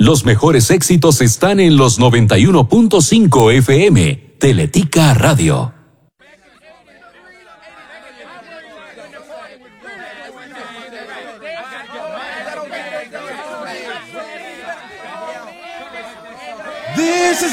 Los mejores éxitos están en los 91.5 FM. Teletica Radio. This is